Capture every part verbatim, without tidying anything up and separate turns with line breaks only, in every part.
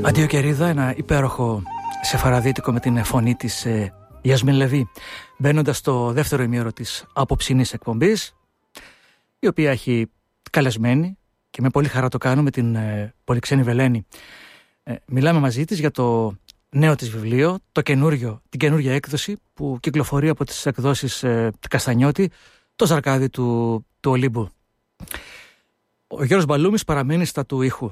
Αντίο Κερίδα, ένα υπέροχο σεφαραδίτικο με την φωνή της ε, Γιασμίν Λεβί, μπαίνοντας στο δεύτερο ημίωρο της απόψινής εκπομπής, η οποία έχει καλεσμένη και με πολύ χαρά το κάνω με την ε, Πολυξένη Βελένη. Ε, μιλάμε μαζί της για το νέο της βιβλίο, το καινούριο, την καινούργια έκδοση που κυκλοφορεί από τις εκδόσεις ε, Καστανιώτη, το Ζαρκάδι του, του Ολύμπου. Ο Γιώργος Μπαλούμης παραμένει στα του ήχου.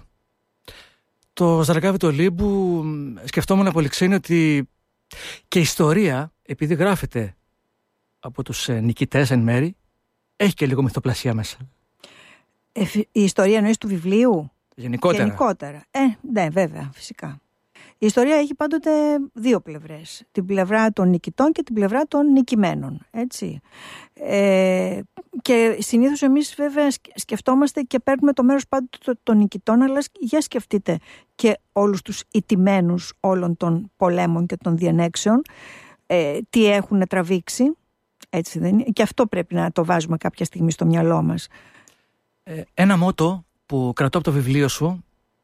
Το Ζαρκάδι του Ολύμπου, σκεφτόμουν Πολυξένη ότι και η ιστορία, επειδή γράφεται από τους ε, νικητές εν μέρη, έχει και λίγο μυθοπλασία μέσα.
Ε, η ιστορία εννοείς του βιβλίου?
Γενικότερα.
Γενικότερα. Ε, ναι, βέβαια, φυσικά. Η ιστορία έχει πάντοτε δύο πλευρές. Την πλευρά των νικητών και την πλευρά των νικημένων. Έτσι. Ε, και συνήθως εμείς βέβαια σκεφτόμαστε και παίρνουμε το μέρος πάντοτε των νικητών, αλλά για σκεφτείτε και όλους τους ηττημένους όλων των πολέμων και των διενέξεων, ε, τι έχουν τραβήξει. Έτσι δεν είναι? Και αυτό πρέπει να το βάζουμε κάποια στιγμή στο μυαλό μας.
Ε, ένα μότο που κρατώ από το βιβλίο σου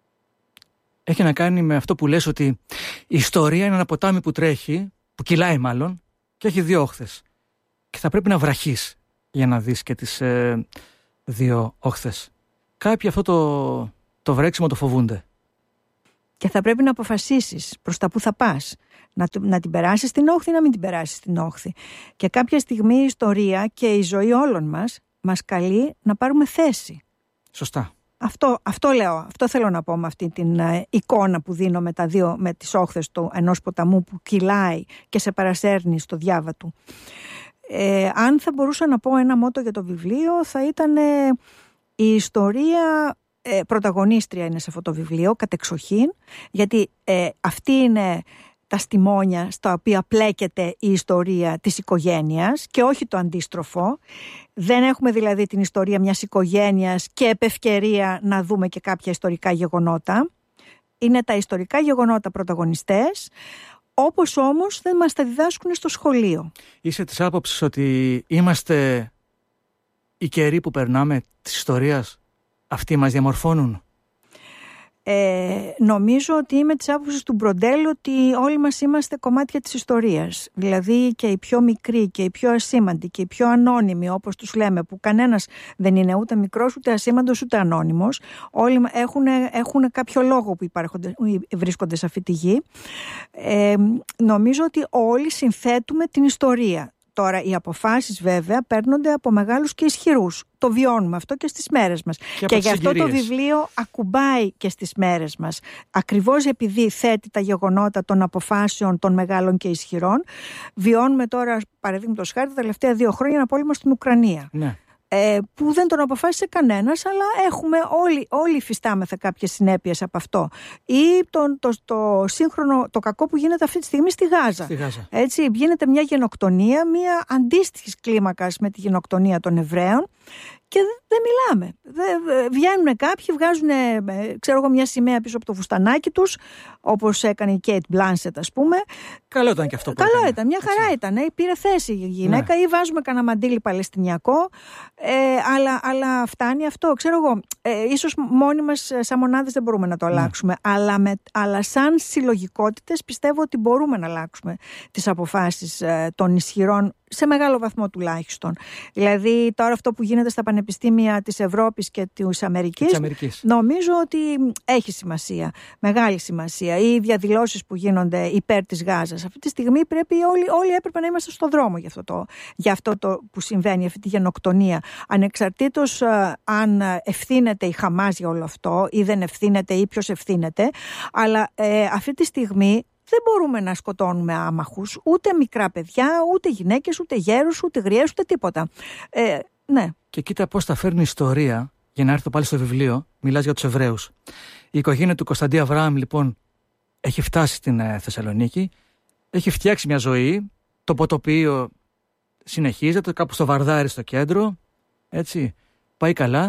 έχει να κάνει με αυτό που λες, ότι η ιστορία είναι ένα ποτάμι που τρέχει, που κυλάει μάλλον, και έχει δύο όχθες. Και θα πρέπει να βραχείς για να δεις και τις ε, δύο όχθες. Κάποιοι αυτό το, το βρέξιμο το φοβούνται.
Και θα πρέπει να αποφασίσεις προς τα που θα πας. Να, να την περάσεις στην όχθη ή να μην την περάσεις στην όχθη. Και κάποια στιγμή η ιστορία και η ζωή όλων μας μας καλεί να πάρουμε θέση.
Σωστά.
Αυτό, αυτό λέω, αυτό θέλω να πω με αυτή την ε, εικόνα που δίνω με, τα δύο, με τις όχθες του ενός ποταμού που κυλάει και σε παρασέρνει στο διάβα του. Ε, αν θα μπορούσα να πω ένα μότο για το βιβλίο, θα ήταν ε, η ιστορία, ε, πρωταγωνίστρια είναι σε αυτό το βιβλίο, κατεξοχήν, γιατί ε, αυτή είναι τα στιμόνια στα οποία πλέκεται η ιστορία της οικογένειας και όχι το αντίστροφο. Δεν έχουμε δηλαδή την ιστορία μιας οικογένειας και επ' ευκαιρία να δούμε και κάποια ιστορικά γεγονότα. Είναι τα ιστορικά γεγονότα πρωταγωνιστές, όπως όμως δεν μας τα διδάσκουν στο σχολείο.
Είσαι της άποψης ότι είμαστε οι καιροί που περνάμε της ιστορίας, αυτοί μας διαμορφώνουν?
Ε, νομίζω ότι είμαι της άποψης του Μπροντέλ ότι όλοι μας είμαστε κομμάτια της ιστορίας. Δηλαδή και οι πιο μικροί και οι πιο ασήμαντοι και οι πιο ανώνυμοι, όπως τους λέμε, που κανένας δεν είναι ούτε μικρός ούτε ασήμαντος ούτε ανώνυμος. Όλοι έχουν, έχουν κάποιο λόγο που βρίσκονται σε αυτή τη γη. Ε, νομίζω ότι όλοι συνθέτουμε την ιστορία. Τώρα οι αποφάσεις βέβαια παίρνονται από μεγάλους και ισχυρούς. Το βιώνουμε αυτό και στις μέρες μας. Και, και γι' αυτό συγκυρίες. Το βιβλίο ακουμπάει και στις μέρες μας. Ακριβώς επειδή θέτει τα γεγονότα των αποφάσεων των μεγάλων και ισχυρών. Βιώνουμε τώρα, παραδείγματος χάρη, τα τελευταία δύο χρόνια ένα πόλεμο στην Ουκρανία.
Ναι.
Ε, που δεν τον αποφάσισε κανένας, αλλά έχουμε όλοι, όλοι υφιστάμεθα κάποιες συνέπειες από αυτό. Ή το, το, το σύγχρονο, το κακό που γίνεται αυτή τη στιγμή στη Γάζα.
Στη Γάζα. Έτσι,
γίνεται μια γενοκτονία, μια αντίστοιχης κλίμακας με τη γενοκτονία των Εβραίων και δεν μιλάμε. Δε, βγαίνουν κάποιοι, βγάζουν ξέρω εγώ, μια σημαία πίσω από το φουστανάκι τους, όπως έκανε η Κέιτ Μπλάνσετ, ας πούμε.
Καλό ήταν και αυτό που
Καλό
έκανε.
ήταν, μια χαρά Έτσι. ήταν. Ε, πήρε θέση η γυναίκα, ναι. Ή βάζουμε κανένα μαντίλι παλαιστινιακό, ε, αλλά, αλλά φτάνει αυτό. Ξέρω εγώ, ε, ίσως μόνοι μας σαν μονάδες δεν μπορούμε να το αλλάξουμε, ναι. αλλά, με, αλλά σαν συλλογικότητες πιστεύω ότι μπορούμε να αλλάξουμε τις αποφάσεις ε, των ισχυρών, σε μεγάλο βαθμό τουλάχιστον. Δηλαδή τώρα αυτό που γίνεται στα πανεπιστήμια της Ευρώπης και της Αμερικής,
της Αμερικής, νομίζω
ότι έχει σημασία, μεγάλη σημασία. Οι διαδηλώσεις που γίνονται υπέρ της Γάζας. Αυτή τη στιγμή πρέπει όλοι, όλοι έπρεπε να είμαστε στον δρόμο για αυτό, το, για αυτό το που συμβαίνει, αυτή τη γενοκτονία. Ανεξαρτήτως α, αν ευθύνεται η Χαμάς για όλο αυτό ή δεν ευθύνεται ή ποιος ευθύνεται, αλλά ε, αυτή τη στιγμή δεν μπορούμε να σκοτώνουμε άμαχους, ούτε μικρά παιδιά, ούτε γυναίκες, ούτε γέρους, ούτε γριές, ούτε τίποτα. Ε, ναι.
Και κοίτα πώς τα φέρνει η ιστορία, για να έρθω πάλι στο βιβλίο, μιλάς για τους Εβραίους. Η οικογένεια του Κωνσταντή Αβραάμ, λοιπόν, έχει φτάσει στην ε, Θεσσαλονίκη, έχει φτιάξει μια ζωή, το ποτοπείο συνεχίζεται, κάπου στο Βαρδάρι στο κέντρο, έτσι, πάει καλά.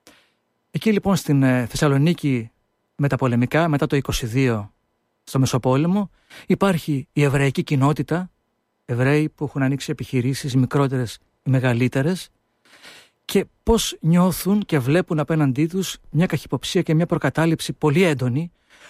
Εκεί λοιπόν στην ε, Θεσσαλονίκη με τα πολεμικά, μετά το είκοσι δύο, στο Μεσοπόλεμο, υπάρχει η εβραϊκή κοινότητα, Εβραίοι που έχουν ανοίξει επιχειρήσεις μικρότερες ή μεγαλύτερες, και πώς νιώθουν και βλέπουν απέναντί τους μια καχυποψία και μια προκατάληψη πολύ έντονη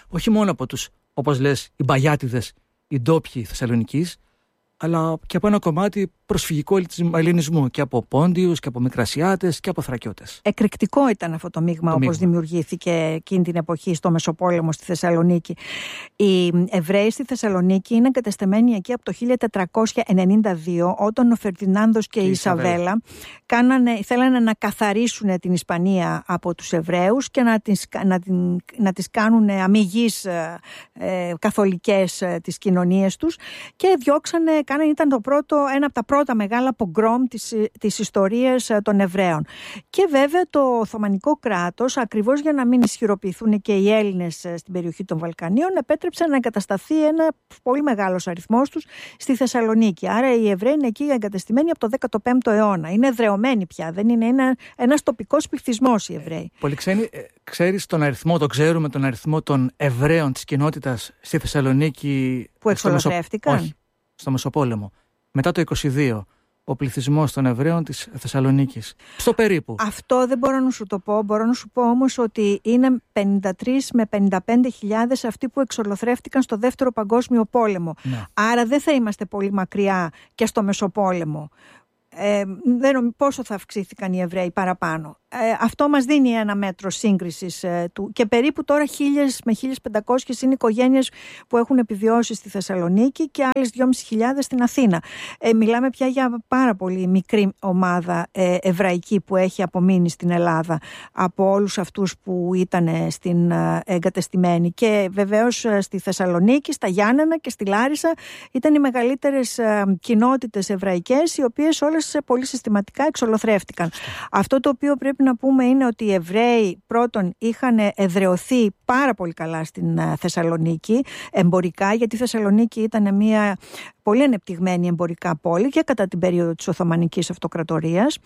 όχι μόνο από τους, όπως λες, οι μπαγιάτιδες, οι ντόπιοι Θεσσαλονικής, αλλά και από ένα κομμάτι προσφυγικού ελληνισμού, και από Πόντιους και από Μικρασιάτες και από Θρακιώτες.
Εκρηκτικό ήταν αυτό το μείγμα,
το
όπως
μείγμα.
δημιουργήθηκε εκείνη την εποχή στο Μεσοπόλεμο στη Θεσσαλονίκη. Οι Εβραίοι στη Θεσσαλονίκη είναι εγκατεστημένοι εκεί από το χίλια τετρακόσια ενενήντα δύο, όταν ο Φερδινάνδος και, και η Ισαβέλα κάνανε, θέλανε να καθαρίσουν την Ισπανία από τους Εβραίους και να τις, να την, να τις κάνουν αμυγείς ε, ε, καθολικές ε, τις κοινωνίες τους, και διώξανε, κάνανε, ήταν το πρώτο, ένα από τα πρώτα μεγάλα πογκρόμ της, της ιστορίας των Εβραίων. Και βέβαια το Οθωμανικό κράτος, ακριβώς για να μην ισχυροποιηθούν και οι Έλληνες στην περιοχή των Βαλκανίων, επέτρεψε να εγκατασταθεί ένα πολύ μεγάλος αριθμός τους στη Θεσσαλονίκη. Άρα οι Εβραίοι είναι εκεί εγκατεστημένοι από το δέκατο πέμπτο αιώνα. Είναι εδραιωμένοι πια, δεν είναι ένα, ένας τοπικός πληθυσμός οι Εβραίοι.
Πολύ ξένοι, ξέρεις τον αριθμό, το ξέρουμε τον αριθμό των Εβραίων της κοινότητας στη Θεσσαλονίκη
που εξολοθρεύτηκαν.
Όχι, στο Μεσοπόλεμο. Μετά το είκοσι δύο, ο πληθυσμός των Εβραίων της Θεσσαλονίκης. Στο περίπου.
Αυτό δεν μπορώ να σου το πω. Μπορώ να σου πω όμως ότι είναι πενήντα τρεις με πενήντα πέντε χιλιάδες αυτοί που εξολοθρεύτηκαν στο Δεύτερο Παγκόσμιο Πόλεμο.
Ναι.
Άρα δεν θα είμαστε πολύ μακριά και στο Μεσοπόλεμο. Ε, δεν νομίζω πόσο θα αυξήθηκαν οι Εβραίοι παραπάνω. Ε, αυτό μας δίνει ένα μέτρο σύγκρισης ε, του, και περίπου τώρα χίλιες με χίλιες πεντακόσιες είναι οικογένειες που έχουν επιβιώσει στη Θεσσαλονίκη και άλλες δυόμισι χιλιάδες στην Αθήνα. Ε, μιλάμε πια για πάρα πολύ μικρή ομάδα ε, εβραϊκή που έχει απομείνει στην Ελλάδα από όλους αυτούς που ήταν στην ε, εγκατεστημένη. Και βεβαίως ε, στη Θεσσαλονίκη, στα Γιάννενα και στη Λάρισα ήταν οι μεγαλύτερες ε, κοινότητες εβραϊκές, οι οποίες όλες πολύ συστηματικά εξολοθρεύτηκαν. Αυτό το οποίο πρέπει να πούμε είναι ότι οι Εβραίοι πρώτον είχαν εδραιωθεί πάρα πολύ καλά στην Θεσσαλονίκη εμπορικά, γιατί η Θεσσαλονίκη ήταν μια πολύ ανεπτυγμένη εμπορικά πόλη και κατά την περίοδο της Οθωμανικής Αυτοκρατορίας,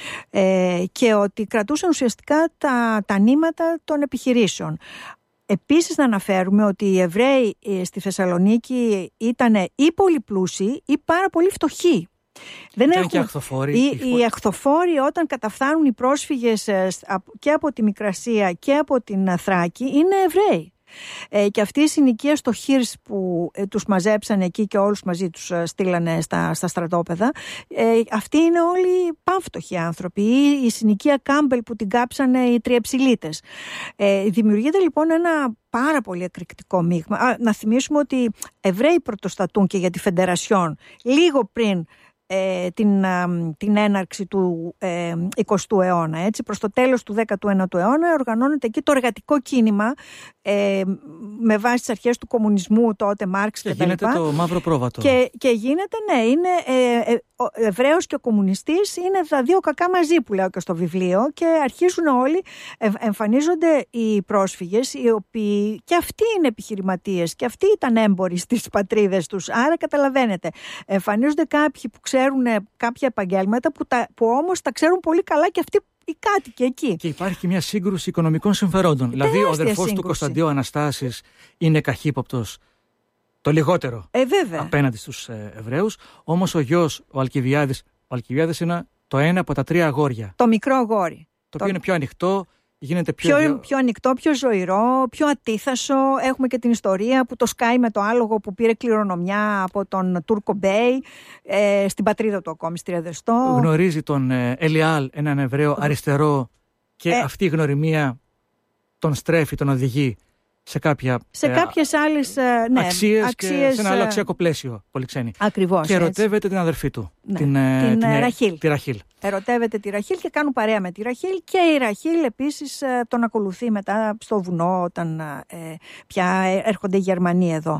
ε, και ότι κρατούσαν ουσιαστικά τα, τα νήματα των επιχειρήσεων. Επίσης να αναφέρουμε ότι οι Εβραίοι στη Θεσσαλονίκη ήταν ή πολύ πλούσιοι ή πάρα πολύ φτωχοί. Δεν έχουν...
και αχθοφόροι.
Οι, οι αχθοφόροι, όταν καταφθάνουν οι πρόσφυγες και από τη Μικρασία και από την Θράκη, είναι Εβραίοι. Ε, και αυτή η συνοικία στο Χίρς που ε, τους μαζέψανε εκεί και όλους μαζί τους ε, στείλανε στα, στα στρατόπεδα, ε, αυτοί είναι όλοι πανφτωχοί άνθρωποι, ή η συνοικία Κάμπελ που την κάψανε οι τριεψιλίτες. Ε, δημιουργείται λοιπόν ένα πάρα πολύ εκρηκτικό μείγμα. Α, να θυμίσουμε ότι Εβραίοι πρωτοστατούν και για τη Φεντερασιόν λίγο πριν Ε, την, α, την έναρξη του ε, εικοστού αιώνα. Έτσι. Προς το τέλος του δέκατου ένατου αιώνα οργανώνεται εκεί το εργατικό κίνημα ε, με βάση τις αρχές του κομμουνισμού τότε, Μάρξ και,
και τα γίνεται το μαύρο πρόβατο.
Και, και γίνεται, ναι, είναι ε, ε, ο Εβραίος και ο κομμουνιστής είναι τα δύο κακά μαζί που λέω και στο βιβλίο, και αρχίζουν όλοι, ε, εμφανίζονται οι πρόσφυγες, οι οποίοι και αυτοί είναι επιχειρηματίες και αυτοί ήταν έμποροι στις πατρίδες τους. Άρα καταλαβαίνετε, εμφανίζονται κάποιοι που ξέρουν κάποια επαγγέλματα που, τα, που όμως τα ξέρουν πολύ καλά και αυτοί οι κάτοικοι εκεί. Και
υπάρχει και μια σύγκρουση οικονομικών συμφερόντων. Δηλαδή ο αδερφός σύγκρουση. του Κωνσταντίου Αναστάσης είναι καχύποπτος το λιγότερο
ε,
απέναντι στους ε, Εβραίους. Όμως ο γιος, ο Αλκιβιάδης, ο Αλκιβιάδης είναι το ένα από τα τρία αγόρια.
Το μικρό αγόρι.
Το, το οποίο
το...
είναι πιο ανοιχτό. Γίνεται πιο,
πιο, πιο ανοιχτό, πιο ζωηρό, πιο ατίθασο. Έχουμε και την ιστορία που το σκάει με το άλογο που πήρε κληρονομιά από τον Τούρκο Μπέι, ε, στην πατρίδα του ακόμη, στη Ρεδεστό.
Γνωρίζει τον ε, Ελιάλ, έναν Εβραίο αριστερό, και ε, αυτή η γνωριμία τον στρέφει, τον οδηγεί σε, κάποια,
σε ε, κάποιες άλλες ε, ναι,
αξίες,
αξίες
και σε ένα άλλο αξιακό πλαίσιο. Πολύ ξένη.
Ακριβώς.
Και ερωτεύεται την αδερφή του,
ναι,
την,
την,
την,
Ραχήλ.
τη Ραχήλ.
Ερωτεύεται τη Ραχήλ και κάνουν παρέα με τη Ραχήλ, και η Ραχήλ επίσης τον ακολουθεί μετά στο βουνό όταν ε, πια έρχονται οι Γερμανοί εδώ.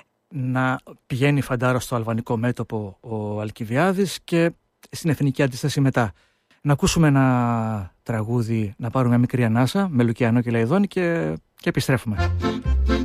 Να πηγαίνει φαντάρο στο αλβανικό μέτωπο ο Αλκιβιάδης και στην εθνική αντίσταση μετά. Να ακούσουμε ένα τραγούδι, να πάρουμε μια μικρή ανάσα με Λουκιανό και Λαϊδόνη και, και επιστρέφουμε.